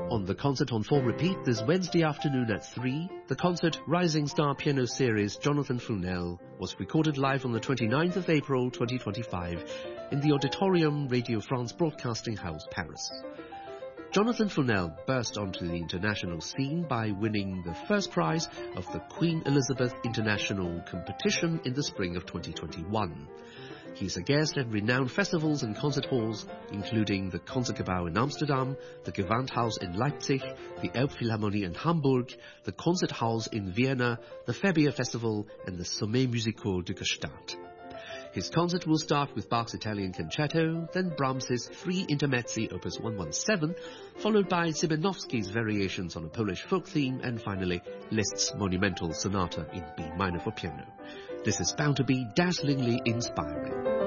On the Concert on 4 repeat this Wednesday afternoon at 3, the concert Rising Star Piano Series Jonathan Fournel was recorded live on the 29th of April 2025 in the Auditorium Radio France Broadcasting House, Paris. Jonathan Fournel burst onto the international scene by winning the first prize of the Queen Elizabeth International Competition in the spring of 2021. He's a guest at renowned festivals and concert halls, including the Concertgebouw in Amsterdam, the Gewandhaus in Leipzig, the Elbphilharmonie in Hamburg, the Konzerthaus in Vienna, the Verbier Festival, and the Sommet Musical de Gstaad. His concert will start with Bach's Italian Concerto, then Brahms's 3 Intermezzi Opus 117, followed by Szymanowski's variations on a Polish folk theme, and finally Liszt's monumental sonata in B minor for piano. This is bound to be dazzlingly inspiring.